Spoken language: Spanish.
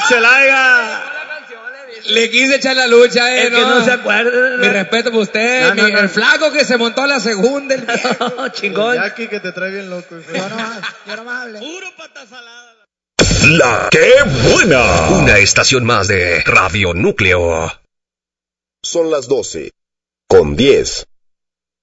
Celaya. Le quise echar la lucha, El que no se acuerda. Mi respeto por usted, No, no. el flaco que se montó a la segunda, el viejo. No, chingón. Jackie que te trae bien loco. Yo no más hablé. Puro pata salada. La que buena. Una estación más de Radio Núcleo. Son las 12:10.